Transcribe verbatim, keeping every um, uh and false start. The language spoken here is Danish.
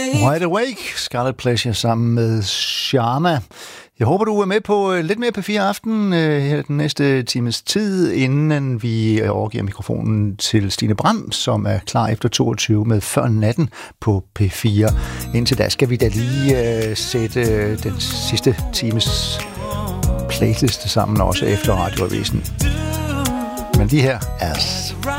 Wide Awake, Scarlet Pleasure sammen med Sharma. Jeg håber, du er med på lidt mere P fire Aften her den næste times tid, inden vi overgiver mikrofonen til Stine Bram, som er klar efter toogtyve med Før Natten på P fire. Indtil da skal vi da lige uh, sætte uh, den sidste times playliste sammen også efter Radioavisen. Men lige her er